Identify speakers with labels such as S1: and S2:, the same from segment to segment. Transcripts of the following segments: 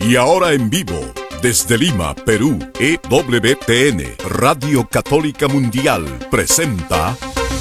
S1: Y ahora en vivo, desde Lima, Perú, EWTN, Radio Católica Mundial, presenta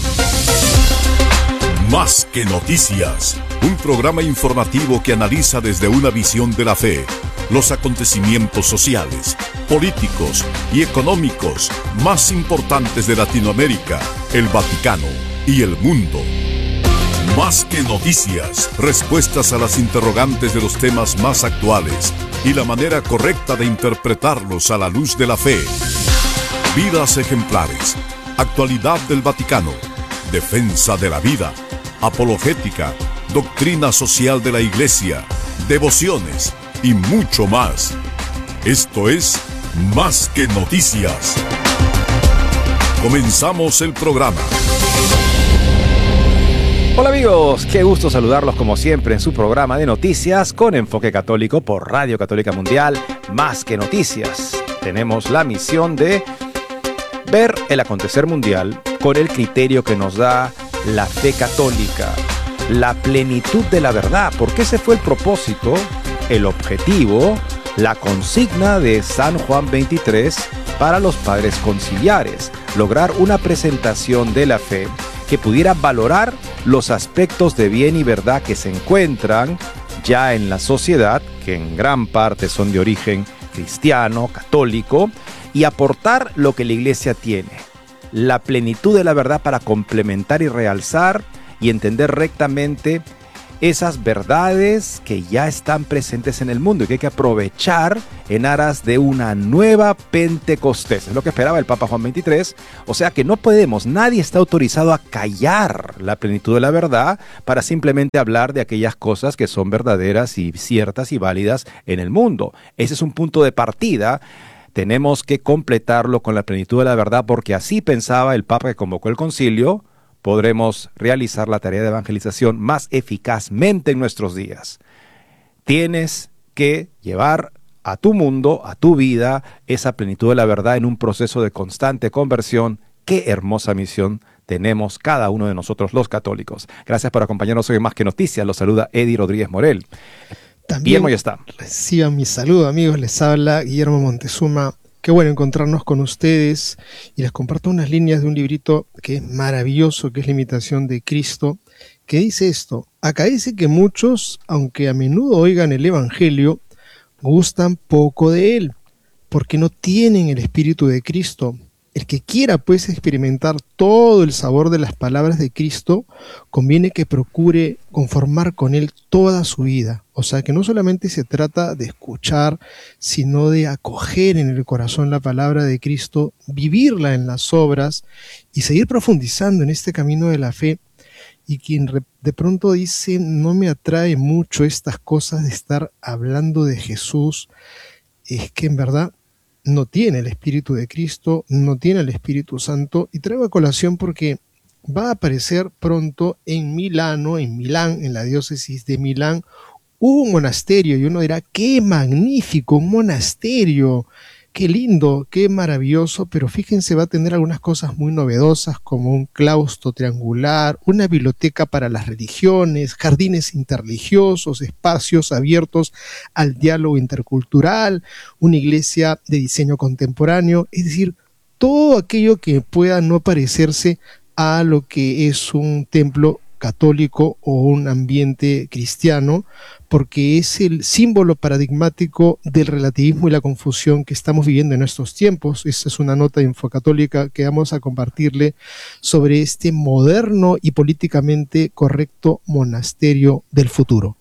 S1: Más que Noticias, un programa informativo que analiza desde una visión de la fe los acontecimientos sociales, políticos y económicos más importantes de Latinoamérica, el Vaticano y el mundo. Más que noticias, respuestas a las interrogantes de los temas más actuales y la manera correcta de interpretarlos a la luz de la fe. Vidas ejemplares, actualidad del Vaticano, defensa de la vida, apologética, doctrina social de la Iglesia, devociones y mucho más. Esto es Más que Noticias. Comenzamos el programa.
S2: Hola amigos, qué gusto saludarlos como siempre en su programa de noticias con enfoque católico por Radio Católica Mundial, Más que Noticias. Tenemos la misión de ver el acontecer mundial con el criterio que nos da la fe católica, la plenitud de la verdad, porque ese fue el propósito, el objetivo, la consigna de San Juan 23 para los padres conciliares, lograr una presentación de la fe que pudiera valorar los aspectos de bien y verdad que se encuentran ya en la sociedad, que en gran parte son de origen cristiano, católico, y aportar lo que la Iglesia tiene, la plenitud de la verdad para complementar y realzar y entender rectamente esas verdades que ya están presentes en el mundo y que hay que aprovechar en aras de una nueva Pentecostés. Es lo que esperaba el Papa Juan XXIII. O sea que no podemos, nadie está autorizado a callar la plenitud de la verdad para simplemente hablar de aquellas cosas que son verdaderas y ciertas y válidas en el mundo. Ese es un punto de partida. Tenemos que completarlo con la plenitud de la verdad porque así pensaba el Papa que convocó el concilio. Podremos realizar la tarea de evangelización más eficazmente en nuestros días. Tienes que llevar a tu mundo, a tu vida, esa plenitud de la verdad en un proceso de constante conversión. Qué hermosa misión tenemos cada uno de nosotros los católicos. Gracias por acompañarnos hoy en Más que Noticias. Los saluda Eddie Rodríguez Morel.
S3: También
S2: Guillermo ya está.
S3: Reciban mi saludo, amigos. Les habla Guillermo Montezuma. Qué bueno encontrarnos con ustedes y les comparto unas líneas de un librito que es maravilloso, que es La Imitación de Cristo, que dice esto: acaece que muchos, aunque a menudo oigan el Evangelio, gustan poco de él, porque no tienen el Espíritu de Cristo. El que quiera pues experimentar todo el sabor de las palabras de Cristo, conviene que procure conformar con él toda su vida. O sea que no solamente se trata de escuchar, sino de acoger en el corazón la palabra de Cristo, vivirla en las obras y seguir profundizando en este camino de la fe. Y quien de pronto dice, no me atrae mucho estas cosas de estar hablando de Jesús, es que en verdad no tiene el Espíritu de Cristo, no tiene el Espíritu Santo. Y traigo a colación porque va a aparecer pronto en Milán, en la diócesis de Milán, un monasterio. Y uno dirá, qué magnífico, un monasterio, qué lindo, qué maravilloso. Pero fíjense, va a tener algunas cosas muy novedosas, como un claustro triangular, una biblioteca para las religiones, jardines interreligiosos, espacios abiertos al diálogo intercultural, una iglesia de diseño contemporáneo, es decir, todo aquello que pueda no parecerse a lo que es un templo católico o un ambiente cristiano, porque es el símbolo paradigmático del relativismo y la confusión que estamos viviendo en estos tiempos. Esta es una nota de Infocatólica que vamos a compartirle sobre este moderno y políticamente correcto monasterio del futuro.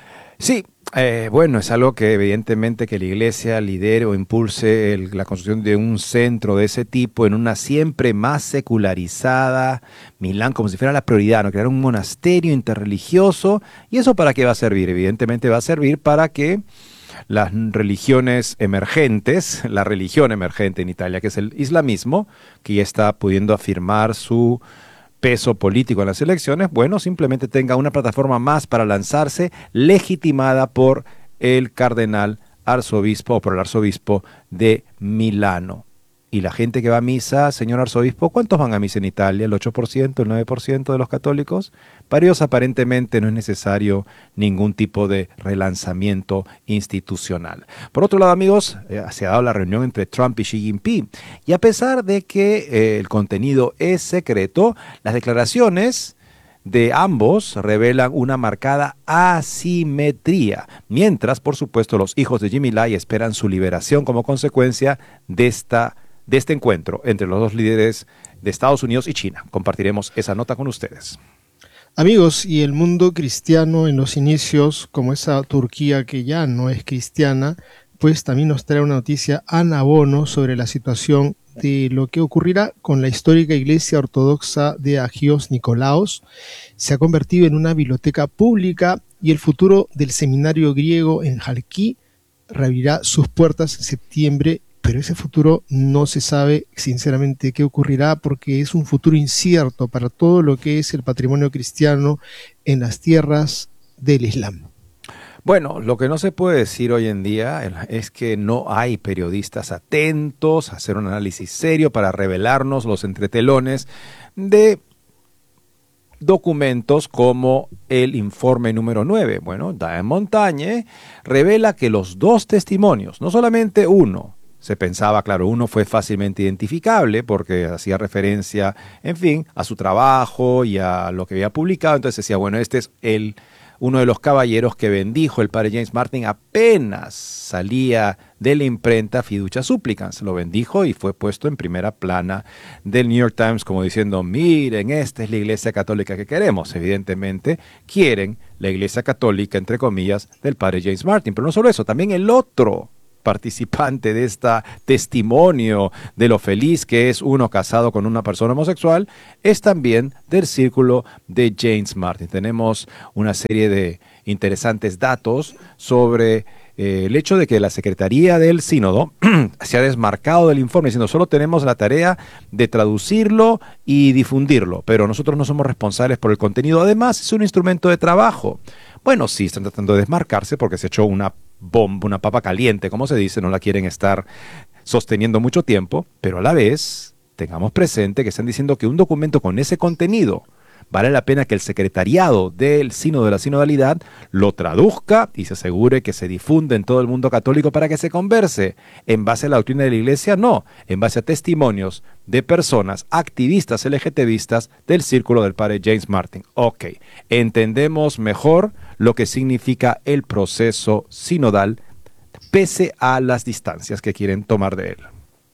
S2: Sí, bueno, es algo que evidentemente que la Iglesia lidere o impulse la construcción de un centro de ese tipo en una siempre más secularizada Milán, como si fuera la prioridad, ¿no? Crear un monasterio interreligioso. ¿Y eso para qué va a servir? Evidentemente va a servir para que las religiones emergentes, la religión emergente en Italia, que es el islamismo, que ya está pudiendo afirmar su peso político en las elecciones, bueno, simplemente tenga una plataforma más para lanzarse, legitimada por el cardenal arzobispo o por el arzobispo de Milano. Y la gente que va a misa, señor arzobispo, ¿cuántos van a misa en Italia? ¿El 8%, el 9% de los católicos? Para ellos aparentemente no es necesario ningún tipo de relanzamiento institucional. Por otro lado, amigos, se ha dado la reunión entre Trump y Xi Jinping. Y a pesar de que el contenido es secreto, las declaraciones de ambos revelan una marcada asimetría, mientras, por supuesto, los hijos de Jimmy Lai esperan su liberación como consecuencia de este encuentro entre los dos líderes de Estados Unidos y China. Compartiremos esa nota con ustedes.
S3: Amigos, y el mundo cristiano en los inicios, como esa Turquía que ya no es cristiana, pues también nos trae una noticia Ana Bono sobre la situación de lo que ocurrirá con la histórica iglesia ortodoxa de Agios Nikolaos. Se ha convertido en una biblioteca pública y el futuro del seminario griego en Jalquí reabrirá sus puertas en septiembre, pero ese futuro no se sabe sinceramente qué ocurrirá porque es un futuro incierto para todo lo que es el patrimonio cristiano en las tierras del Islam.
S2: Bueno, lo que no se puede decir hoy en día es que no hay periodistas atentos a hacer un análisis serio para revelarnos los entretelones de documentos como el informe número 9. Bueno, Diane Montagne revela que los dos testimonios, no solamente uno, se pensaba, claro, uno fue fácilmente identificable porque hacía referencia, en fin, a su trabajo y a lo que había publicado. Entonces decía, bueno, este es uno de los caballeros que bendijo el padre James Martin apenas salía de la imprenta Fiducia Supplicans. Lo bendijo y fue puesto en primera plana del New York Times como diciendo, miren, esta es la iglesia católica que queremos. Evidentemente quieren la iglesia católica, entre comillas, del padre James Martin. Pero no solo eso, también el otro participante de este testimonio de lo feliz que es uno casado con una persona homosexual, es también del círculo de James Martin. Tenemos una serie de interesantes datos sobre el hecho de que la Secretaría del Sínodo se ha desmarcado del informe diciendo solo tenemos la tarea de traducirlo y difundirlo, pero nosotros no somos responsables por el contenido. Además, es un instrumento de trabajo. Bueno, sí, están tratando de desmarcarse porque se echó una bomba, una papa caliente, como se dice, no la quieren estar sosteniendo mucho tiempo, pero a la vez tengamos presente que están diciendo que un documento con ese contenido vale la pena que el secretariado del Sínodo de la Sinodalidad lo traduzca y se asegure que se difunde en todo el mundo católico para que se converse en base a la doctrina de la Iglesia, no, en base a testimonios de personas activistas LGTBistas del círculo del padre James Martin. Ok, entendemos mejor lo que significa el proceso sinodal pese a las distancias que quieren tomar de él.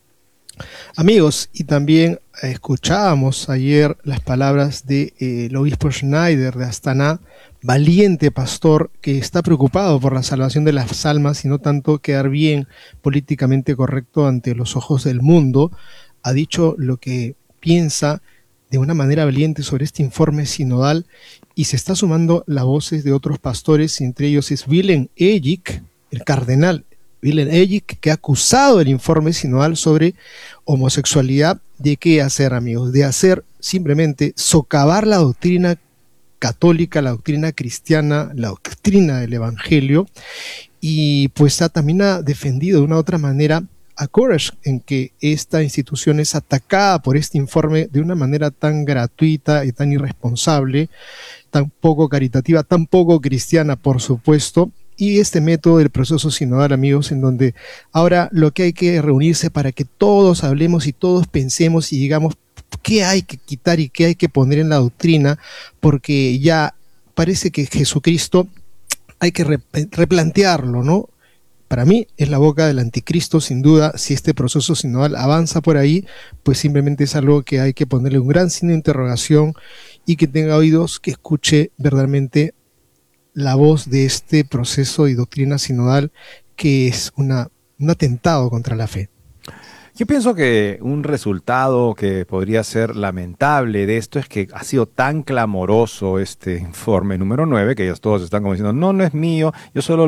S3: Amigos, y también escuchábamos ayer las palabras del obispo Schneider de Astana, valiente pastor que está preocupado por la salvación de las almas y no tanto quedar bien políticamente correcto ante los ojos del mundo. Ha dicho lo que piensa de una manera valiente sobre este informe sinodal y se está sumando las voces de otros pastores, entre ellos es Willem Elgik, el cardenal Willem Elgik, que ha acusado el informe sinodal sobre homosexualidad. ¿De qué hacer, amigos? De hacer simplemente socavar la doctrina católica, la doctrina cristiana, la doctrina del evangelio, y pues también ha defendido de una u otra manera a Courage, en que esta institución es atacada por este informe de una manera tan gratuita y tan irresponsable, tan poco caritativa, tan poco cristiana, por supuesto. Y este método del proceso sinodal, amigos, en donde ahora lo que hay que reunirse para que todos hablemos y todos pensemos y digamos qué hay que quitar y qué hay que poner en la doctrina, porque ya parece que Jesucristo hay que replantearlo, ¿no? Para mí es la boca del anticristo, sin duda. Si este proceso sinodal avanza por ahí, pues simplemente es algo que hay que ponerle un gran signo de interrogación y que tenga oídos que escuche verdaderamente la voz de este proceso y doctrina sinodal que es un atentado contra la fe.
S2: Yo pienso que un resultado que podría ser lamentable de esto es que ha sido tan clamoroso este informe número 9 que ellos todos están como diciendo, no es mío, yo solo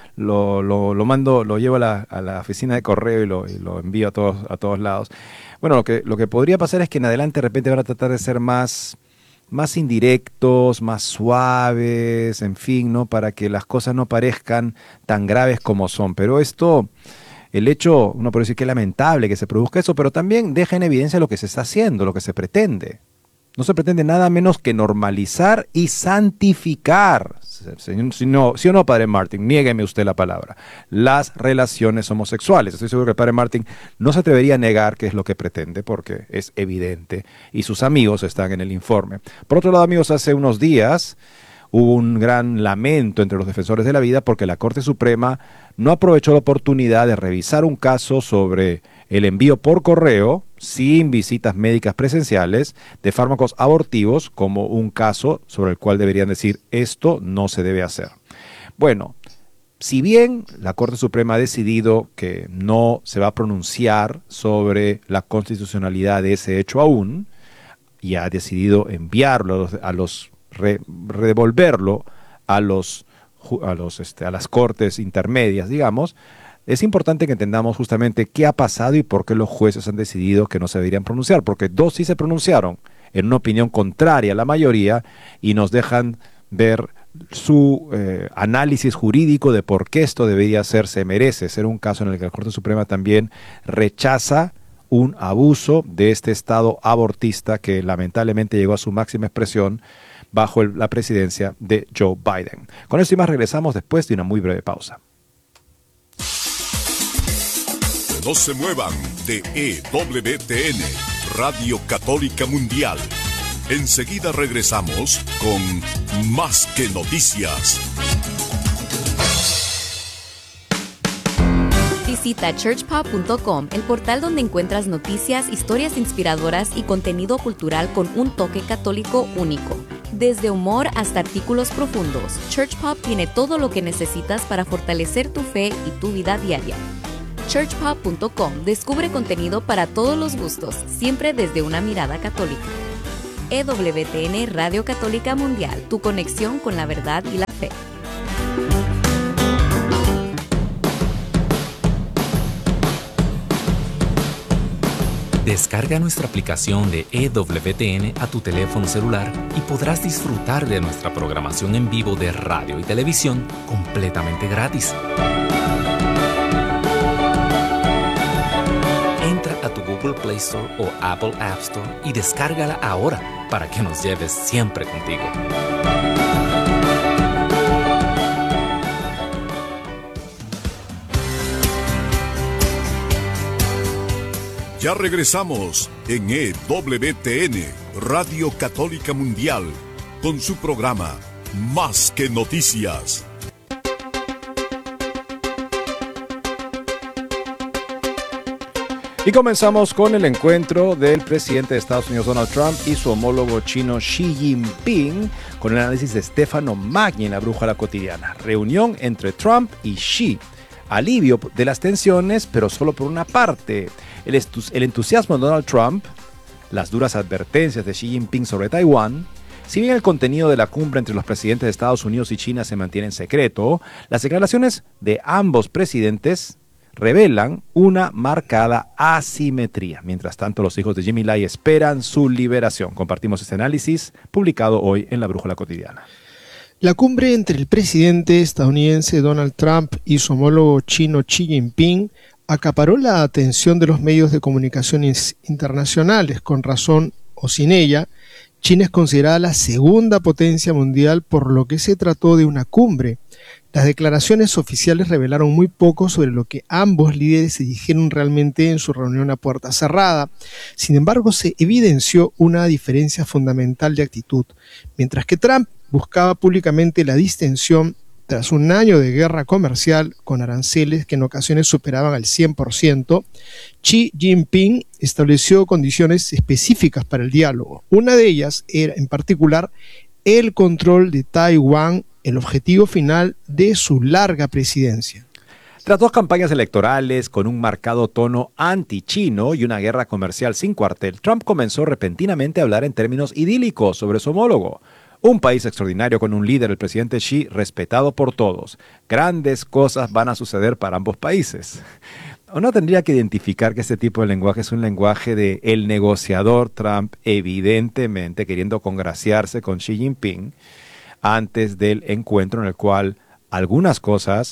S2: lo mando, lo llevo a la oficina de correo y lo envío a todos lados. Bueno, lo que podría pasar es que en adelante de repente van a tratar de ser más indirectos, más suaves, en fin, ¿no? Para que las cosas no parezcan tan graves como son. Pero esto el hecho, uno puede decir que es lamentable que se produzca eso, pero también deja en evidencia lo que se está haciendo, lo que se pretende. No se pretende nada menos que normalizar y santificar, ¿sí o no, padre Martin? Niégueme usted la palabra. Las relaciones homosexuales. Estoy seguro que el padre Martin no se atrevería a negar qué es lo que pretende, porque es evidente y sus amigos están en el informe. Por otro lado, amigos, hace unos días hubo un gran lamento entre los defensores de la vida porque la Corte Suprema no aprovechó la oportunidad de revisar un caso sobre el envío por correo, sin visitas médicas presenciales, de fármacos abortivos como un caso sobre el cual deberían decir esto no se debe hacer. Bueno, si bien la Corte Suprema ha decidido que no se va a pronunciar sobre la constitucionalidad de ese hecho aún, y ha decidido enviarlo redevolverlo a las cortes intermedias, digamos, es importante que entendamos justamente qué ha pasado y por qué los jueces han decidido que no se deberían pronunciar, porque dos sí se pronunciaron en una opinión contraria a la mayoría y nos dejan ver su análisis jurídico de por qué esto debería se merece ser un caso en el que la Corte Suprema también rechaza un abuso de este Estado abortista que lamentablemente llegó a su máxima expresión bajo la presidencia de Joe Biden. Con esto y más regresamos después de una muy breve pausa.
S1: No se muevan de EWTN, Radio Católica Mundial. Enseguida regresamos con Más que Noticias.
S4: Visita churchpop.com, el portal donde encuentras noticias, historias inspiradoras y contenido cultural con un toque católico único. Desde humor hasta artículos profundos, Churchpop tiene todo lo que necesitas para fortalecer tu fe y tu vida diaria. churchpop.com descubre contenido para todos los gustos, siempre desde una mirada católica. EWTN Radio Católica Mundial, tu conexión con la verdad y la fe.
S5: Descarga nuestra aplicación de EWTN a tu teléfono celular y podrás disfrutar de nuestra programación en vivo de radio y televisión completamente gratis. Entra a tu Google Play Store o Apple App Store y descárgala ahora para que nos lleves siempre contigo.
S1: Ya regresamos en EWTN, Radio Católica Mundial, con su programa Más que Noticias.
S2: Y comenzamos con el encuentro del presidente de Estados Unidos, Donald Trump, y su homólogo chino Xi Jinping, con el análisis de Stefano Magni en la Brújula Cotidiana. Reunión entre Trump y Xi. Alivio de las tensiones, pero solo por una parte. El entusiasmo de Donald Trump, las duras advertencias de Xi Jinping sobre Taiwán. Si bien el contenido de la cumbre entre los presidentes de Estados Unidos y China se mantiene en secreto, las declaraciones de ambos presidentes revelan una marcada asimetría. Mientras tanto, los hijos de Jimmy Lai esperan su liberación. Compartimos este análisis publicado hoy en la Brújula Cotidiana.
S3: La cumbre entre el presidente estadounidense Donald Trump y su homólogo chino Xi Jinping acaparó la atención de los medios de comunicación internacionales. Con razón o sin ella, China es considerada la segunda potencia mundial, por lo que se trató de una cumbre. Las declaraciones oficiales revelaron muy poco sobre lo que ambos líderes se dijeron realmente en su reunión a puerta cerrada. Sin embargo, se evidenció una diferencia fundamental de actitud. Mientras que Trump buscaba públicamente la distensión tras un año de guerra comercial con aranceles que en ocasiones superaban al 100%, Xi Jinping estableció condiciones específicas para el diálogo. Una de ellas era, en particular, el control de Taiwán, el objetivo final de su larga presidencia.
S2: Tras dos campañas electorales con un marcado tono anti-chino y una guerra comercial sin cuartel, Trump comenzó repentinamente a hablar en términos idílicos sobre su homólogo. Un país extraordinario con un líder, el presidente Xi, respetado por todos. Grandes cosas van a suceder para ambos países. Uno tendría que identificar que este tipo de lenguaje es un lenguaje de el negociador Trump, evidentemente queriendo congraciarse con Xi Jinping antes del encuentro en el cual algunas cosas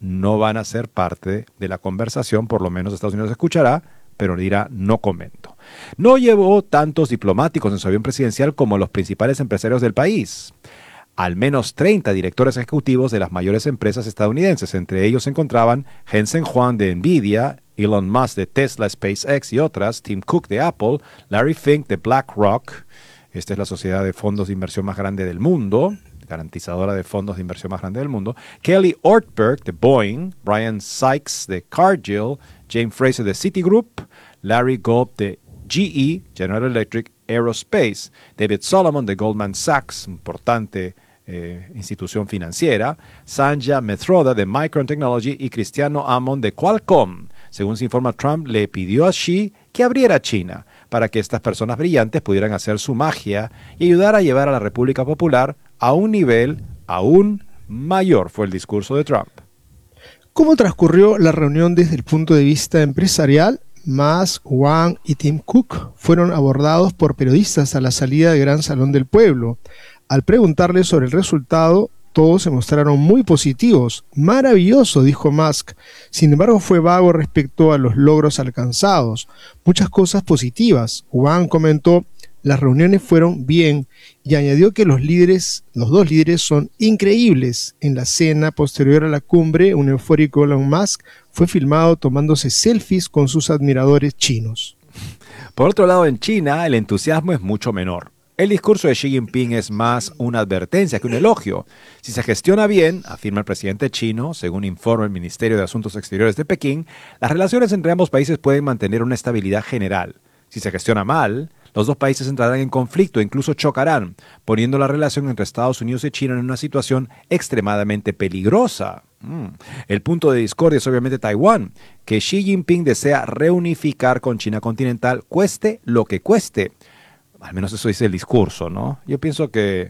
S2: no van a ser parte de la conversación, por lo menos Estados Unidos escuchará, pero dirá no comento. No llevó tantos diplomáticos en su avión presidencial como los principales empresarios del país. Al menos 30 directores ejecutivos de las mayores empresas estadounidenses. Entre ellos se encontraban Jensen Huang de Nvidia, Elon Musk de Tesla, SpaceX y otras, Tim Cook de Apple, Larry Fink de BlackRock, esta es la sociedad de fondos de inversión más grande del mundo, garantizadora de fondos de inversión más grande del mundo, Kelly Ortberg de Boeing, Brian Sykes de Cargill, James Fraser de Citigroup, Larry Gold de GE, General Electric Aerospace, David Solomon de Goldman Sachs, importante institución financiera, Sanja Mehrotra de Micron Technology y Cristiano Amon de Qualcomm. Según se informa, Trump le pidió a Xi que abriera China para que estas personas brillantes pudieran hacer su magia y ayudar a llevar a la República Popular a un nivel aún mayor, fue el discurso de Trump.
S3: ¿Cómo transcurrió la reunión desde el punto de vista empresarial? Musk, Wang y Tim Cook fueron abordados por periodistas a la salida del Gran Salón del Pueblo. Al preguntarles sobre el resultado, todos se mostraron muy positivos. Maravilloso, dijo Musk. Sin embargo, fue vago respecto a los logros alcanzados. Muchas cosas positivas. Wang comentó, las reuniones fueron bien y añadió que los dos líderes son increíbles. En la cena posterior a la cumbre, un eufórico Elon Musk fue filmado tomándose selfies con sus admiradores chinos.
S2: Por otro lado, en China, el entusiasmo es mucho menor. El discurso de Xi Jinping es más una advertencia que un elogio. Si se gestiona bien, afirma el presidente chino, según informa el Ministerio de Asuntos Exteriores de Pekín, las relaciones entre ambos países pueden mantener una estabilidad general. Si se gestiona mal, los dos países entrarán en conflicto e incluso chocarán, poniendo la relación entre Estados Unidos y China en una situación extremadamente peligrosa. El punto de discordia es obviamente Taiwán, que Xi Jinping desea reunificar con China continental, cueste lo que cueste. Al menos eso dice el discurso, ¿no? Yo pienso que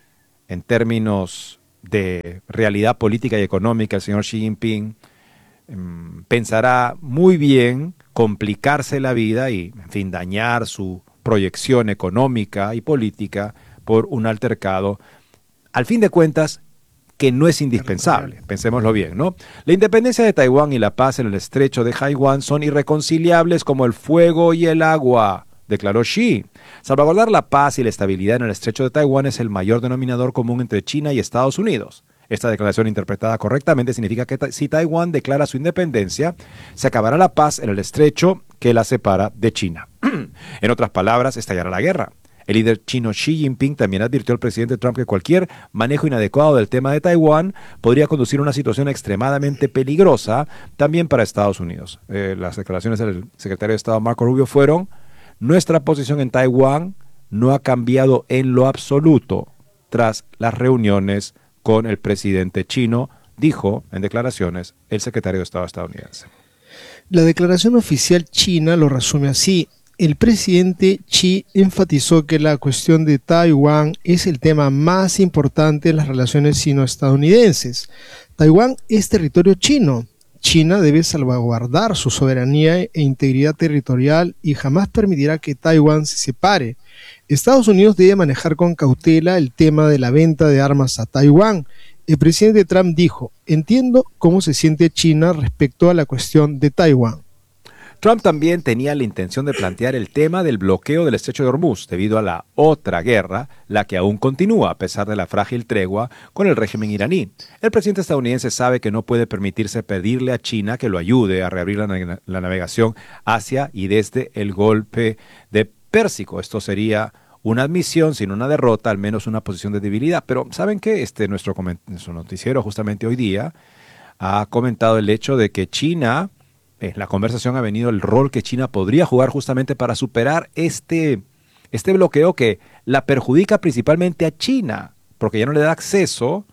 S2: en términos de realidad política y económica, el señor Xi Jinping pensará muy bien complicarse la vida y, en fin, dañar su proyección económica y política por un altercado, al fin de cuentas, que no es indispensable. Pensémoslo bien, ¿no? La independencia de Taiwán y la paz en el estrecho de Haiwán son irreconciliables como el fuego y el agua, declaró Xi. Salvaguardar la paz y la estabilidad en el estrecho de Taiwán es el mayor denominador común entre China y Estados Unidos. Esta declaración interpretada correctamente significa que si Taiwán declara su independencia, se acabará la paz en el estrecho que la separa de China. En otras palabras, estallará la guerra. El líder chino Xi Jinping también advirtió al presidente Trump que cualquier manejo inadecuado del tema de Taiwán podría conducir a una situación extremadamente peligrosa también para Estados Unidos. Las declaraciones del secretario de Estado Marco Rubio fueron: nuestra posición en Taiwán no ha cambiado en lo absoluto tras las reuniones con el presidente chino, dijo en declaraciones el secretario de Estado estadounidense.
S3: La declaración oficial china lo resume así. El presidente Xi enfatizó que la cuestión de Taiwán es el tema más importante en las relaciones sino-estadounidenses. Taiwán es territorio chino. China debe salvaguardar su soberanía e integridad territorial y jamás permitirá que Taiwán se separe. Estados Unidos debe manejar con cautela el tema de la venta de armas a Taiwán. El presidente Trump dijo: entiendo cómo se siente China respecto a la cuestión de Taiwán.
S2: Trump también tenía la intención de plantear el tema del bloqueo del estrecho de Hormuz debido a la otra guerra, la que aún continúa a pesar de la frágil tregua con el régimen iraní. El presidente estadounidense sabe que no puede permitirse pedirle a China que lo ayude a reabrir la navegación hacia y desde el Golfo de Pérsico. Esto sería una admisión, sin una derrota, al menos una posición de debilidad. Pero ¿saben qué? Nuestro noticiero justamente hoy día ha comentado el hecho de que China, en la conversación ha venido el rol que China podría jugar justamente para superar este bloqueo que la perjudica principalmente a China, porque ya no le da acceso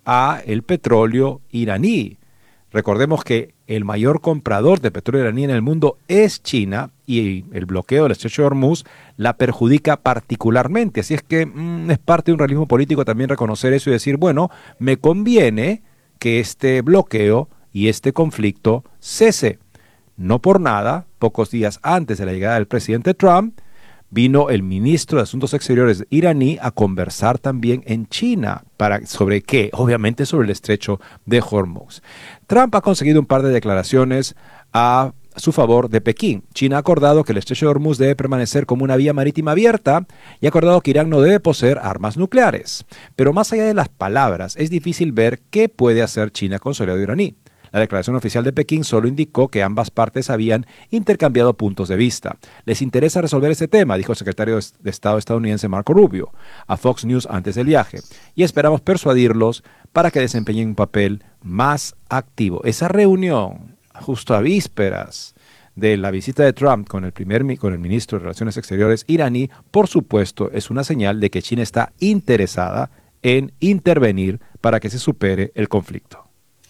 S2: a el petróleo iraní. Recordemos que el mayor comprador de petróleo iraní en el mundo es China y el bloqueo del estrecho de Hormuz la perjudica particularmente. Así es que es parte de un realismo político también reconocer eso y decir, bueno, me conviene que este bloqueo y este conflicto cese. No por nada, pocos días antes de la llegada del presidente Trump, vino el ministro de Asuntos Exteriores iraní a conversar también en China. ¿Sobre qué? Obviamente sobre el estrecho de Hormuz. Trump ha conseguido un par de declaraciones a su favor de Pekín. China ha acordado que el estrecho de Hormuz debe permanecer como una vía marítima abierta y ha acordado que Irán no debe poseer armas nucleares. Pero más allá de las palabras, es difícil ver qué puede hacer China con su aliado iraní. La declaración oficial de Pekín solo indicó que ambas partes habían intercambiado puntos de vista. Les interesa resolver este tema, dijo el secretario de Estado estadounidense Marco Rubio a Fox News antes del viaje, y esperamos persuadirlos para que desempeñen un papel más activo. Esa reunión, justo a vísperas de la visita de Trump con el ministro de Relaciones Exteriores iraní, por supuesto, es una señal de que China está interesada en intervenir para que se supere el conflicto.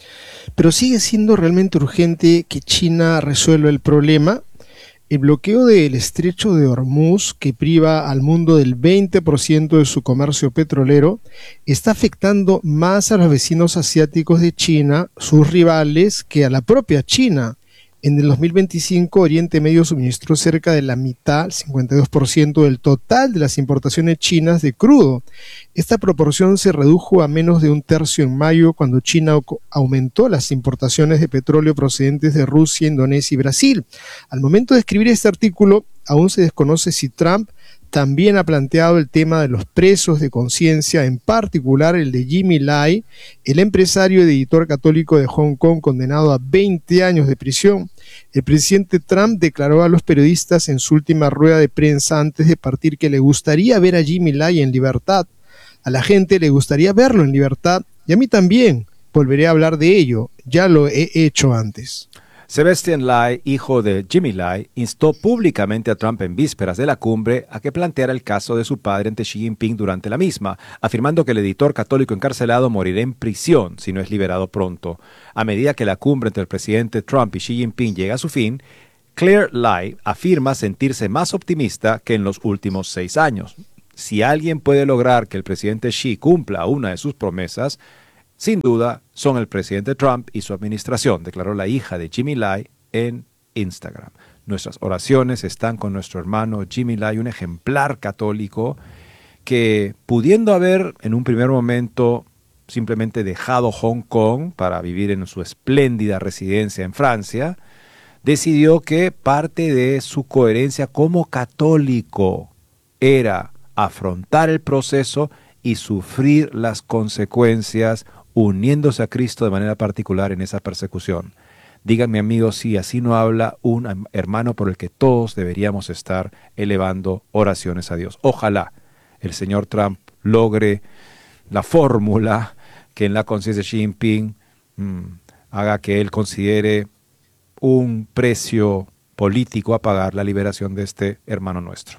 S3: Pero sigue siendo realmente urgente que China resuelva el problema. El bloqueo del estrecho de Hormuz, que priva al mundo del 20% de su comercio petrolero, está afectando más a los vecinos asiáticos de China, sus rivales, que a la propia China. En el 2025, Oriente Medio suministró cerca de la mitad, el 52% del total de las importaciones chinas de crudo. Esta proporción se redujo a menos de un tercio en mayo, cuando China aumentó las importaciones de petróleo procedentes de Rusia, Indonesia y Brasil. Al momento de escribir este artículo, aún se desconoce si Trump también ha planteado el tema de los presos de conciencia, en particular el de Jimmy Lai, el empresario y editor católico de Hong Kong condenado a 20 años de prisión. El presidente Trump declaró a los periodistas en su última rueda de prensa antes de partir que le gustaría ver a Jimmy Lai en libertad. A la gente le gustaría verlo en libertad y a mí también. Volveré a hablar de ello, ya lo he hecho antes.
S2: Sebastian Lai, hijo de Jimmy Lai, instó públicamente a Trump en vísperas de la cumbre a que planteara el caso de su padre ante Xi Jinping durante la misma, afirmando que el editor católico encarcelado morirá en prisión si no es liberado pronto. A medida que la cumbre entre el presidente Trump y Xi Jinping llega a su fin, Claire Lai afirma sentirse más optimista que en los últimos 6 años. Si alguien puede lograr que el presidente Xi cumpla una de sus promesas, sin duda, son el presidente Trump y su administración, declaró la hija de Jimmy Lai en Instagram. Nuestras oraciones están con nuestro hermano Jimmy Lai, un ejemplar católico que, pudiendo haber en un primer momento simplemente dejado Hong Kong para vivir en su espléndida residencia en Francia, decidió que parte de su coherencia como católico era afrontar el proceso y sufrir las consecuencias, uniéndose a Cristo de manera particular en esa persecución. Díganme, amigos, si así no habla un hermano por el que todos deberíamos estar elevando oraciones a Dios. Ojalá el señor Trump logre la fórmula que en la conciencia de Xi Jinping haga que él considere un precio político a pagar la liberación de este hermano nuestro.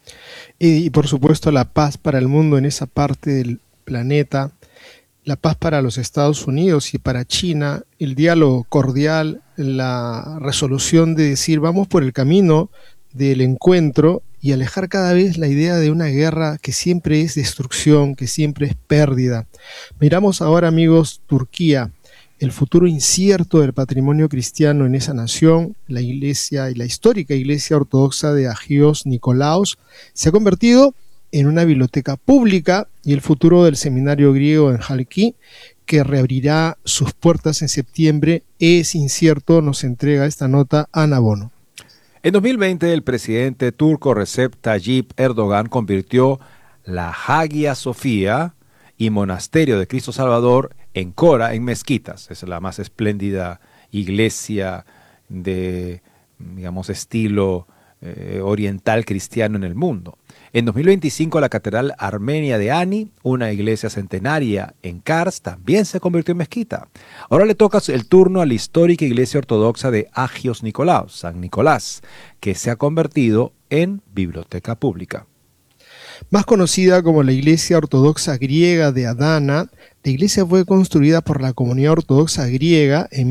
S3: Y por supuesto la paz para el mundo en esa parte del planeta, la paz para los Estados Unidos y para China, el diálogo cordial, la resolución de decir vamos por el camino del encuentro y alejar cada vez la idea de una guerra que siempre es destrucción, que siempre es pérdida. Miramos ahora, amigos, Turquía, el futuro incierto del patrimonio cristiano en esa nación. La iglesia y la histórica iglesia ortodoxa de Agios Nikolaos se ha convertido en una biblioteca pública, y el futuro del seminario griego en Halki, que reabrirá sus puertas en septiembre, es incierto, nos entrega esta nota Ana Bono.
S2: En 2020, el presidente turco Recep Tayyip Erdogan convirtió la Hagia Sofía y Monasterio de Cristo Salvador en Cora en mezquitas. Es la más espléndida iglesia de, digamos, estilo oriental cristiano en el mundo. En 2025, la Catedral Armenia de Ani, una iglesia centenaria en Kars, también se convirtió en mezquita. Ahora le toca el turno a la histórica iglesia ortodoxa de Agios Nikolaos, San Nicolás, que se ha convertido en biblioteca pública.
S3: Más conocida como la iglesia ortodoxa griega de Adana, la iglesia fue construida por la comunidad ortodoxa griega en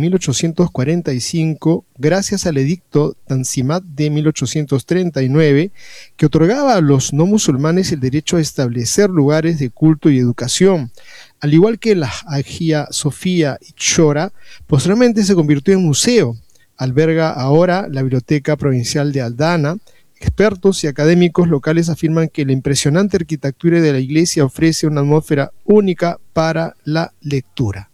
S3: 1845 gracias al edicto Tanzimat de 1839, que otorgaba a los no musulmanes el derecho a establecer lugares de culto y educación. Al igual que la Hagia Sofía y Chora, posteriormente se convirtió en museo. Alberga ahora la Biblioteca Provincial de Adana. Expertos y académicos locales afirman que la impresionante arquitectura de la iglesia ofrece una atmósfera única para la lectura.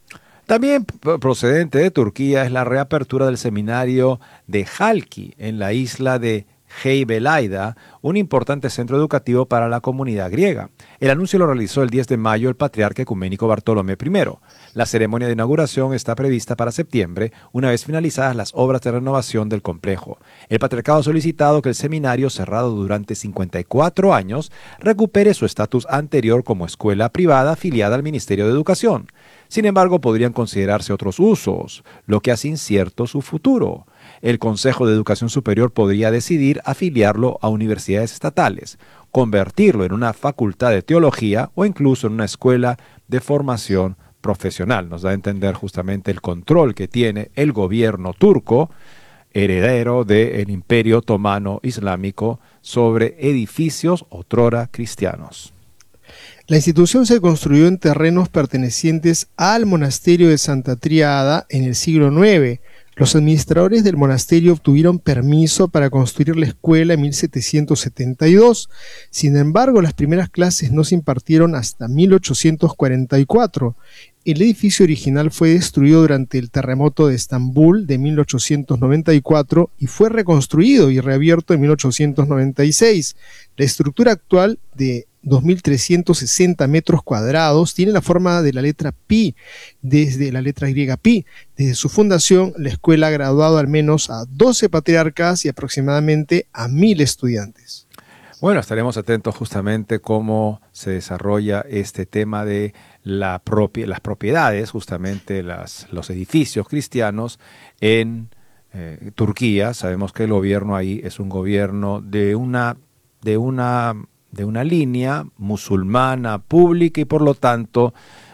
S2: También procedente de Turquía es la reapertura del seminario de Halki en la isla de Heybeliada, un importante centro educativo para la comunidad griega. El anuncio lo realizó el 10 de mayo el patriarca ecuménico Bartolomé I. La ceremonia de inauguración está prevista para septiembre, una vez finalizadas las obras de renovación del complejo. El patriarcado ha solicitado que el seminario, cerrado durante 54 años, recupere su estatus anterior como escuela privada afiliada al Ministerio de Educación. Sin embargo, podrían considerarse otros usos, lo que hace incierto su futuro. El Consejo de Educación Superior podría decidir afiliarlo a universidades estatales, convertirlo en una facultad de teología o incluso en una escuela de formación profesional. Nos da a entender justamente el control que tiene el gobierno turco, heredero del Imperio Otomano Islámico, sobre edificios otrora cristianos.
S3: La institución se construyó en terrenos pertenecientes al monasterio de Santa Tríada en el siglo IX. Los administradores del monasterio obtuvieron permiso para construir la escuela en 1772. Sin embargo, las primeras clases no se impartieron hasta 1844. El edificio original fue destruido durante el terremoto de Estambul de 1894 y fue reconstruido y reabierto en 1896. La estructura actual de 2.360 metros cuadrados tiene la forma de la letra pi, desde la letra griega pi. Desde su fundación, la escuela ha graduado al menos a 12 patriarcas y aproximadamente a 1.000 estudiantes.
S2: Bueno, estaremos atentos justamente cómo se desarrolla este tema de las propiedades, justamente los edificios cristianos en Turquía. Sabemos que el gobierno ahí es un gobierno de una línea musulmana pública y por lo tanto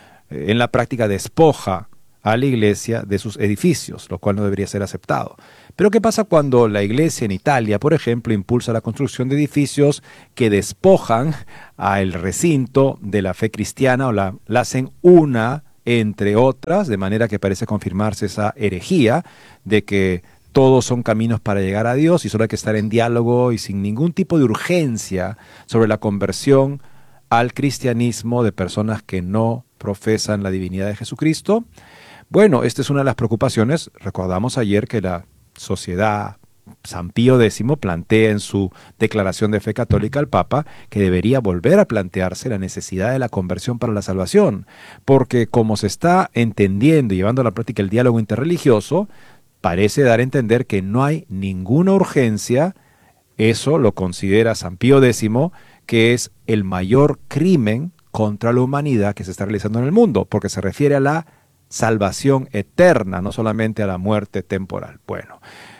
S2: en la práctica despoja a la iglesia de sus edificios, lo cual no debería ser aceptado. Pero ¿qué pasa cuando la iglesia en Italia, por ejemplo, impulsa la construcción de edificios que despojan al recinto de la fe cristiana o la hacen una entre otras, de manera que parece confirmarse esa herejía de que todos son caminos para llegar a Dios y solo hay que estar en diálogo y sin ningún tipo de urgencia sobre la conversión al cristianismo de personas que no profesan la divinidad de Jesucristo? Bueno, esta es una de las preocupaciones. Recordamos ayer que la sociedad, San Pío X plantea en su declaración de fe católica al Papa que debería volver a plantearse la necesidad de la conversión para la salvación, porque como se está entendiendo y llevando a la práctica el diálogo interreligioso, parece dar a entender que no hay ninguna urgencia. Eso lo considera San Pío X, que es el mayor crimen contra la humanidad que se está realizando en el mundo, porque se refiere a la salvación eterna, no solamente a la muerte temporal. Bueno,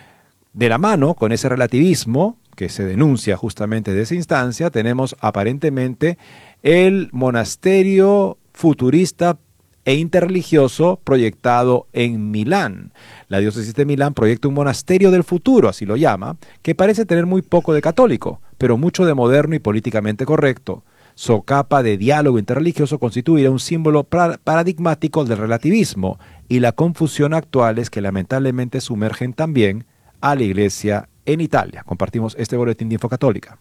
S2: de la mano con ese relativismo que se denuncia justamente de esa instancia, tenemos aparentemente el monasterio futurista e interreligioso proyectado en Milán. La diócesis de Milán proyecta un monasterio del futuro, así lo llama, que parece tener muy poco de católico, pero mucho de moderno y políticamente correcto. Su capa de diálogo interreligioso constituirá un símbolo paradigmático del relativismo y la confusión actuales que lamentablemente sumergen también a la Iglesia en Italia. Compartimos este boletín de Infocatólica.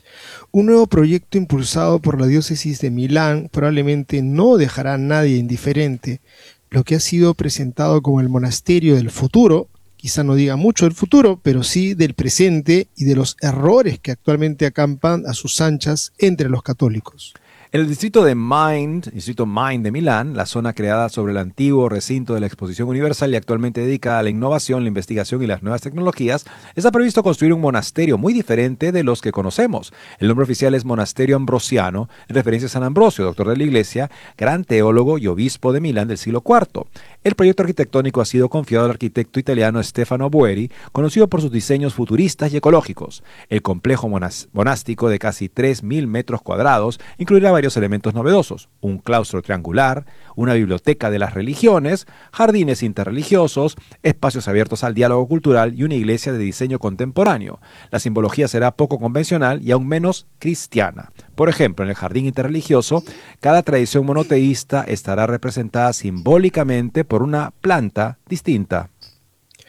S3: Un nuevo proyecto impulsado por la diócesis de Milán probablemente no dejará a nadie indiferente. Lo que ha sido presentado como el monasterio del futuro, quizá no diga mucho del futuro, pero sí del presente y de los errores que actualmente acampan a sus anchas entre los católicos.
S2: En el distrito Mind de Milán, la zona creada sobre el antiguo recinto de la Exposición Universal y actualmente dedicada a la innovación, la investigación y las nuevas tecnologías, está previsto construir un monasterio muy diferente de los que conocemos. El nombre oficial es Monasterio Ambrosiano, en referencia a San Ambrosio, doctor de la Iglesia, gran teólogo y obispo de Milán del siglo IV. El proyecto arquitectónico ha sido confiado al arquitecto italiano Stefano Boeri, conocido por sus diseños futuristas y ecológicos. El complejo monástico de casi 3.000 metros cuadrados incluirá varios elementos novedosos: un claustro triangular, una biblioteca de las religiones, jardines interreligiosos, espacios abiertos al diálogo cultural y una iglesia de diseño contemporáneo. La simbología será poco convencional y aún menos cristiana. Por ejemplo, en el jardín interreligioso, cada tradición monoteísta estará representada simbólicamente por una planta distinta.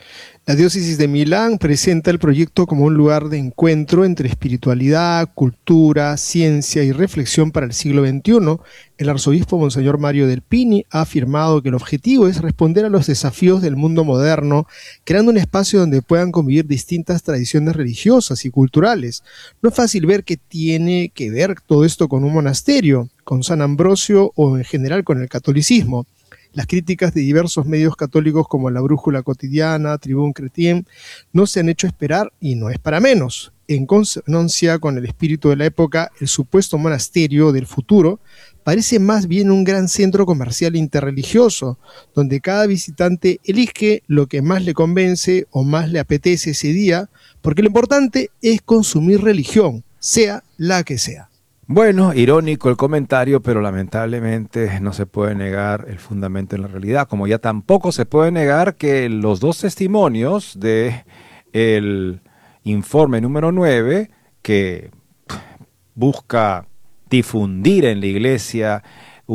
S3: La diócesis de Milán presenta el proyecto como un lugar de encuentro entre espiritualidad, cultura, ciencia y reflexión para el siglo XXI. El arzobispo Monseñor Mario Del Pini ha afirmado que el objetivo es responder a los desafíos del mundo moderno, creando un espacio donde puedan convivir distintas tradiciones religiosas y culturales. No es fácil ver qué tiene que ver todo esto con un monasterio, con San Ambrosio o en general con el catolicismo. Las críticas de diversos medios católicos como La Brújula Cotidiana, Tribune Chrétien, no se han hecho esperar y no es para menos. En consonancia con el espíritu de la época, el supuesto monasterio del futuro parece más bien un gran centro comercial interreligioso, donde cada visitante elige lo que más le convence o más le apetece ese día, porque lo importante es consumir religión, sea la que sea.
S2: Bueno, irónico el comentario, pero lamentablemente no se puede negar el fundamento en la realidad, como ya tampoco se puede negar que los dos testimonios del informe número 9, que busca difundir en la iglesia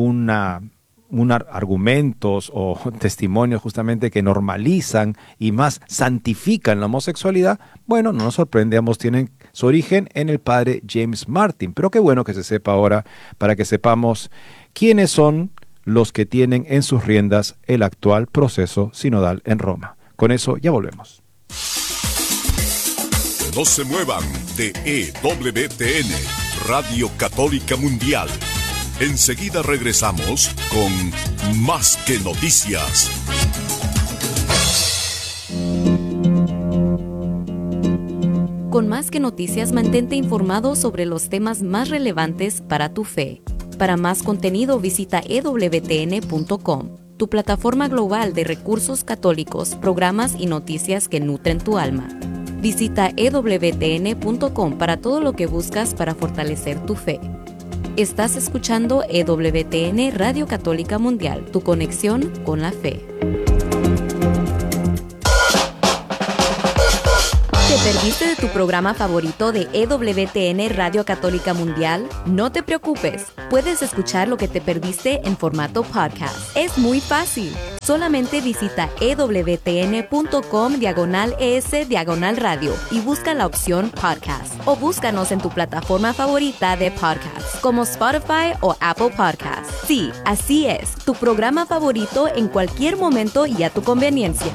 S2: argumentos o testimonios justamente que normalizan y más santifican la homosexualidad, bueno, no nos sorprende, ambos tienen su origen en el padre James Martin, pero qué bueno que se sepa ahora para que sepamos quiénes son los que tienen en sus riendas el actual proceso sinodal en Roma. Con eso ya volvemos.
S1: No se muevan de EWTN, Radio Católica Mundial. Enseguida regresamos con Más que Noticias.
S4: Con Más que Noticias, mantente informado sobre los temas más relevantes para tu fe. Para más contenido, visita ewtn.com, tu plataforma global de recursos católicos, programas y noticias que nutren tu alma. Visita ewtn.com para todo lo que buscas para fortalecer tu fe. Estás escuchando EWTN Radio Católica Mundial, tu conexión con la fe. ¿Te perdiste de tu programa favorito de EWTN Radio Católica Mundial? No te preocupes, puedes escuchar lo que te perdiste en formato podcast. Es muy fácil. Solamente visita ewtn.com/es/radio y busca la opción podcast. O búscanos en tu plataforma favorita de podcast, como Spotify o Apple Podcasts. Sí, así es, tu programa favorito en cualquier momento y a tu conveniencia.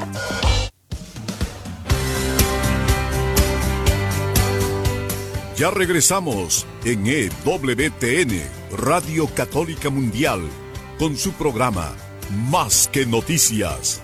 S1: Ya regresamos en EWTN, Radio Católica Mundial, con su programa Más que Noticias.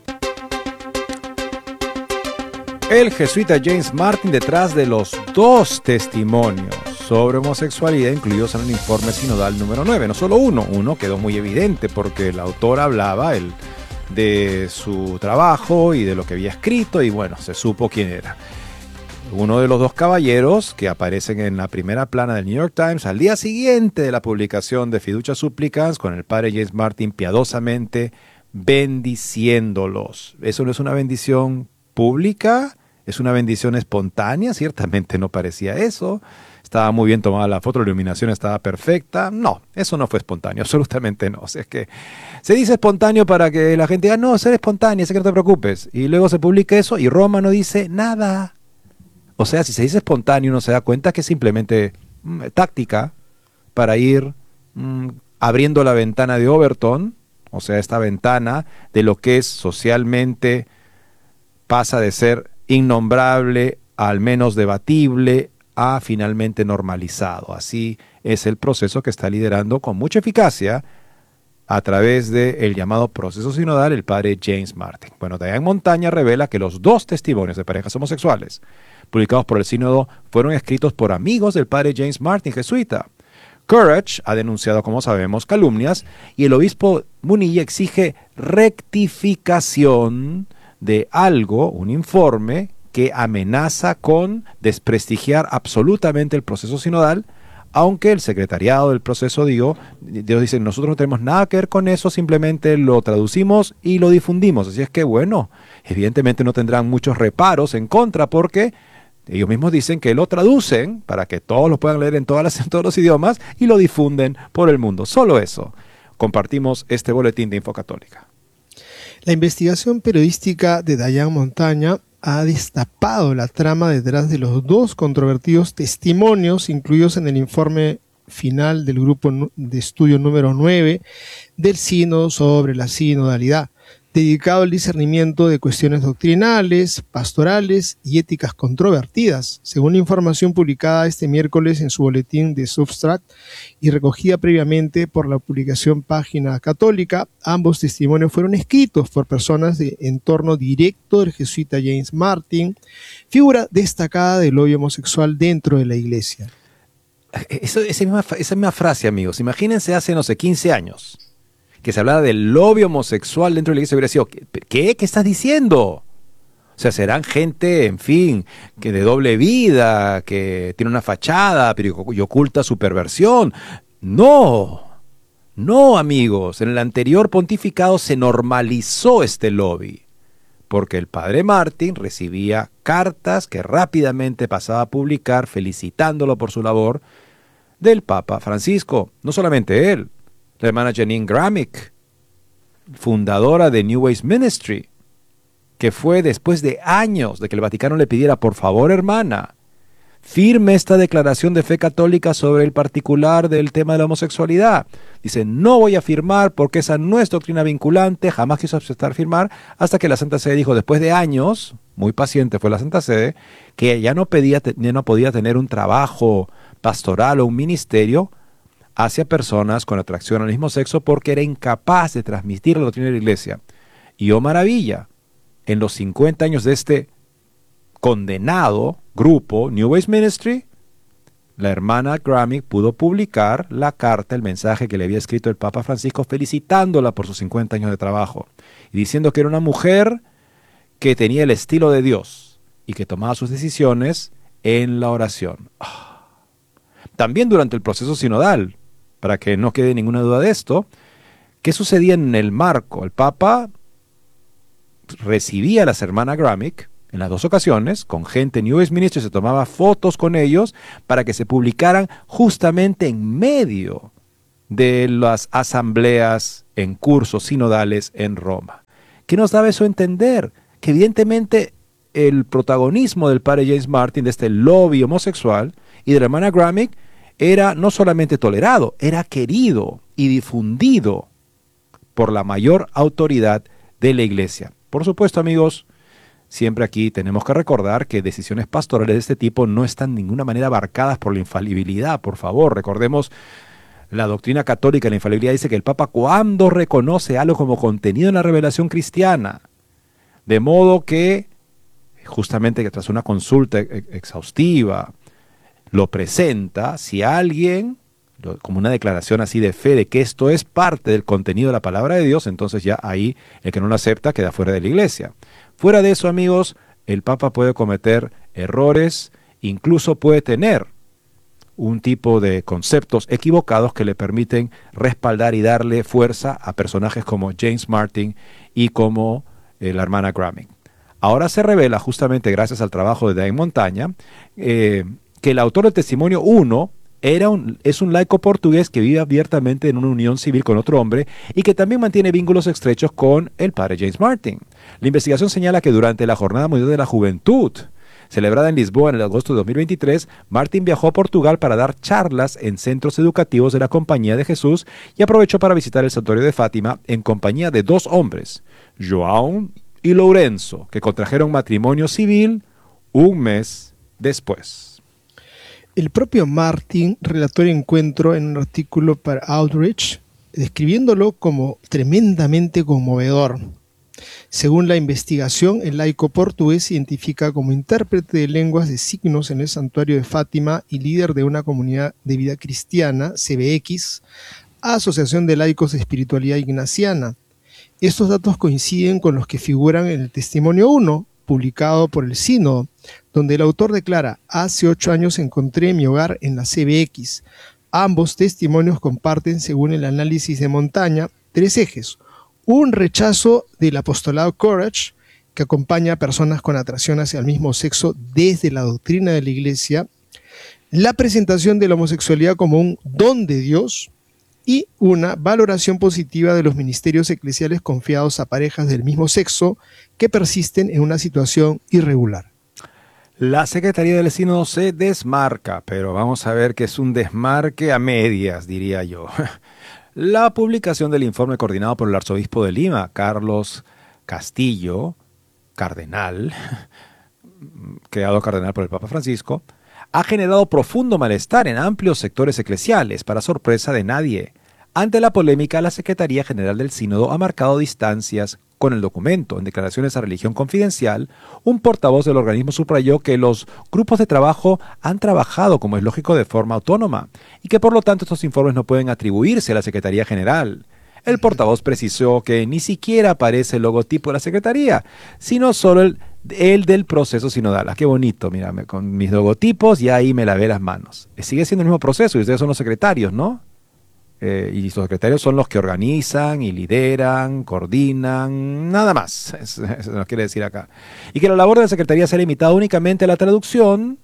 S2: El jesuita James Martin detrás de los dos testimonios sobre homosexualidad incluidos en el informe sinodal número 9. No solo uno quedó muy evidente porque el autor hablaba de su trabajo y de lo que había escrito y bueno, se supo quién era. Uno de los dos caballeros que aparecen en la primera plana del New York Times al día siguiente de la publicación de Fiducia Supplicans, con el padre James Martin piadosamente bendiciéndolos. ¿Eso no es una bendición pública? ¿Es una bendición espontánea? Ciertamente no parecía eso. Estaba muy bien tomada la foto, la iluminación estaba perfecta. No, eso no fue espontáneo, absolutamente no. O sea, es que se dice espontáneo para que la gente diga, no, ser espontáneo, así que no te preocupes. Y luego se publica eso y Roma no dice nada. O sea, si se dice espontáneo, uno se da cuenta que es simplemente táctica para ir abriendo la ventana de Overton, o sea, esta ventana de lo que es socialmente pasa de ser innombrable, al menos debatible, a finalmente normalizado. Así es el proceso que está liderando con mucha eficacia a través del llamado proceso sinodal el padre James Martin. Bueno, de allá en montaña revela que los dos testimonios de parejas homosexuales publicados por el sínodo fueron escritos por amigos del padre James Martin, jesuita. Courage ha denunciado, como sabemos, calumnias y el obispo Munilla exige rectificación de algo, un informe que amenaza con desprestigiar absolutamente el proceso sinodal, aunque el secretariado del proceso Dios dice, nosotros no tenemos nada que ver con eso, simplemente lo traducimos y lo difundimos. Así es que, bueno, evidentemente no tendrán muchos reparos en contra porque ellos mismos dicen que lo traducen para que todos lo puedan leer en todos los idiomas y lo difunden por el mundo. Solo eso. Compartimos este boletín de Infocatólica.
S3: La investigación periodística de Diane Montaña ha destapado la trama detrás de los dos controvertidos testimonios incluidos en el informe final del grupo de estudio número 9 del Sínodo sobre la sinodalidad, dedicado al discernimiento de cuestiones doctrinales, pastorales y éticas controvertidas, según la información publicada este miércoles en su boletín de Substract y recogida previamente por la publicación Página Católica. Ambos testimonios fueron escritos por personas de entorno directo del jesuita James Martin, figura destacada del lobby homosexual dentro de la iglesia.
S2: Esa misma frase, amigos, imagínense hace, 15 años, que se hablaba del lobby homosexual dentro de la iglesia, hubiera sido, ¿qué? ¿Qué estás diciendo? O sea, serán gente, en fin, que de doble vida, que tiene una fachada y oculta su perversión. No, amigos, en el anterior pontificado se normalizó este lobby, porque el padre Martin recibía cartas que rápidamente pasaba a publicar felicitándolo por su labor del Papa Francisco. No solamente él, la hermana Janine Gramick, fundadora de New Ways Ministry, que fue después de años de que el Vaticano le pidiera, por favor, hermana, firme esta declaración de fe católica sobre el particular del tema de la homosexualidad. Dice, no voy a firmar porque esa no es doctrina vinculante, jamás quiso aceptar firmar, hasta que la Santa Sede dijo, después de años, muy paciente fue la Santa Sede, que ya no podía tener un trabajo pastoral o un ministerio hacia personas con atracción al mismo sexo porque era incapaz de transmitir la doctrina de la iglesia. Y oh maravilla, en los 50 años de este condenado grupo, New Ways Ministry, la hermana Gramick pudo publicar la carta, el mensaje que le había escrito el Papa Francisco felicitándola por sus 50 años de trabajo y diciendo que era una mujer que tenía el estilo de Dios y que tomaba sus decisiones en la oración. También durante el proceso sinodal, para que no quede ninguna duda de esto, ¿qué sucedía en el marco? El Papa recibía a las hermanas Gramick en las dos ocasiones, con gente New Ways Ministry, se tomaba fotos con ellos para que se publicaran justamente en medio de las asambleas en cursos sinodales en Roma. ¿Qué nos daba eso a entender? Que evidentemente el protagonismo del padre James Martin, de este lobby homosexual, y de la hermana Gramick, era no solamente tolerado, era querido y difundido por la mayor autoridad de la iglesia. Por supuesto, amigos, siempre aquí tenemos que recordar que decisiones pastorales de este tipo no están de ninguna manera abarcadas por la infalibilidad. Por favor, recordemos la doctrina católica. La infalibilidad dice que el Papa, cuando reconoce algo como contenido en la revelación cristiana, de modo que, justamente que tras una consulta exhaustiva, lo presenta, si alguien, como una declaración así de fe de que esto es parte del contenido de la palabra de Dios, entonces ya ahí el que no lo acepta queda fuera de la iglesia. Fuera de eso, amigos, el Papa puede cometer errores, incluso puede tener un tipo de conceptos equivocados que le permiten respaldar y darle fuerza a personajes como James Martin y como la hermana Gramick. Ahora se revela, justamente gracias al trabajo de Diane Montaña, que el autor del testimonio 1 es un laico portugués que vive abiertamente en una unión civil con otro hombre y que también mantiene vínculos estrechos con el padre James Martin. La investigación señala que durante la Jornada Mundial de la Juventud, celebrada en Lisboa en el agosto de 2023, Martin viajó a Portugal para dar charlas en centros educativos de la Compañía de Jesús y aprovechó para visitar el santuario de Fátima en compañía de dos hombres, João y Lourenço, que contrajeron matrimonio civil un mes después.
S3: El propio Martin relató el encuentro en un artículo para Outreach, describiéndolo como tremendamente conmovedor. Según la investigación, el laico portugués se identifica como intérprete de lenguas de signos en el santuario de Fátima y líder de una comunidad de vida cristiana, CBX, Asociación de Laicos de Espiritualidad Ignaciana. Estos datos coinciden con los que figuran en el testimonio 1, publicado por el Sínodo, donde el autor declara: hace 8 años encontré mi hogar en la CBX. Ambos testimonios comparten, según el análisis de Montaña, 3 ejes. Un rechazo del apostolado Courage, que acompaña a personas con atracción hacia el mismo sexo desde la doctrina de la Iglesia, la presentación de la homosexualidad como un don de Dios y una valoración positiva de los ministerios eclesiales confiados a parejas del mismo sexo que persisten en una situación irregular.
S2: La Secretaría del Sínodo se desmarca, pero vamos a ver que es un desmarque a medias, diría yo. La publicación del informe coordinado por el arzobispo de Lima, Carlos Castillo, cardenal, creado cardenal por el Papa Francisco, ha generado profundo malestar en amplios sectores eclesiales, para sorpresa de nadie. Ante la polémica, la Secretaría General del Sínodo ha marcado distancias con el documento. En declaraciones a Religión Confidencial, un portavoz del organismo subrayó que los grupos de trabajo han trabajado, como es lógico, de forma autónoma y que por lo tanto estos informes no pueden atribuirse a la Secretaría General. El portavoz precisó que ni siquiera aparece el logotipo de la Secretaría, sino solo el del proceso sinodal. ¡Ah, qué bonito! Mírame, con mis logotipos y ahí me lavé las manos. Sigue siendo el mismo proceso y ustedes son los secretarios, ¿no? Y los secretarios son los que organizan y lideran, coordinan, nada más. Eso nos quiere decir acá. Y que la labor de la Secretaría sea limitada únicamente a la traducción,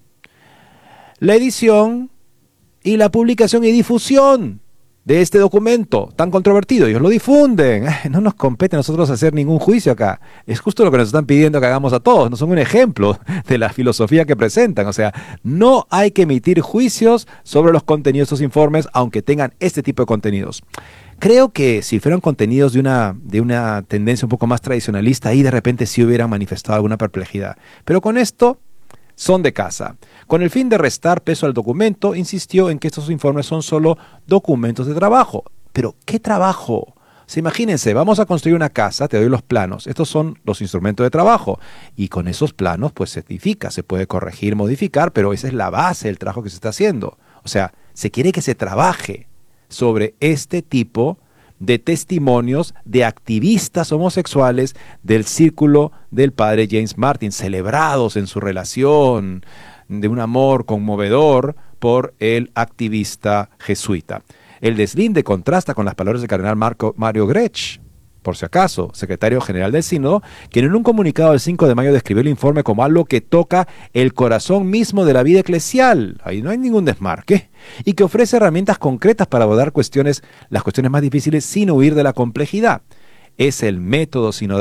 S2: la edición y la publicación y difusión de este documento tan controvertido. Ellos lo difunden. No nos compete a nosotros hacer ningún juicio acá. Es justo lo que nos están pidiendo que hagamos a todos. No son un ejemplo de la filosofía que presentan. O sea, no hay que emitir juicios sobre los contenidos de estos informes, aunque tengan este tipo de contenidos. Creo que si fueran contenidos de una tendencia un poco más tradicionalista, ahí de repente sí hubieran manifestado alguna perplejidad. Pero con esto son de casa. Con el fin de restar peso al documento, insistió en que estos informes son solo documentos de trabajo. ¿Pero qué trabajo? Imagínense, vamos a construir una casa, te doy los planos. Estos son los instrumentos de trabajo. Y con esos planos, pues se edifica, se puede corregir, modificar, pero esa es la base del trabajo que se está haciendo. O sea, se quiere que se trabaje sobre este tipo de testimonios de activistas homosexuales del círculo del padre James Martin, celebrados en su relación de un amor conmovedor por el activista jesuita. El deslinde contrasta con las palabras del cardenal Mario Grech, por si acaso, secretario general del Sínodo, quien en un comunicado del 5 de mayo describió el informe como algo que toca el corazón mismo de la vida eclesial. Ahí no hay ningún desmarque. Y que ofrece herramientas concretas para abordar las cuestiones más difíciles sin huir de la complejidad. Es el método sinodal